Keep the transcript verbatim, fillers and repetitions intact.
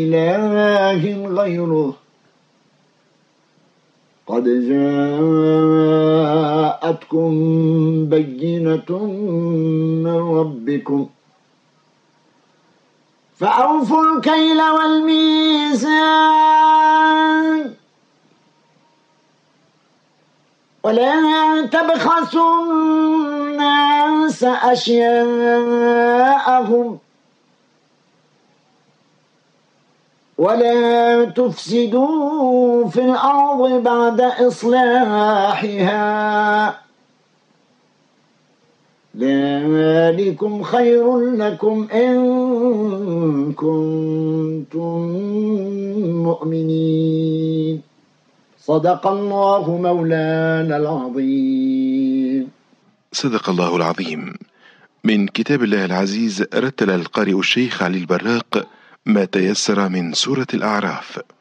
إله غيره قد جاءتكم بينة من ربكم فأوفوا الكيل والميزان ولا تبخسوا الناس أشياءهم ولا تفسدوا في الأرض بعد إصلاحها ذلكم خير لكم إن كنتم مؤمنين. صدق الله مولانا العظيم. صدق الله العظيم. من كتاب الله العزيز رتل القارئ الشيخ علي البراق ما تيسر من سورة الأعراف.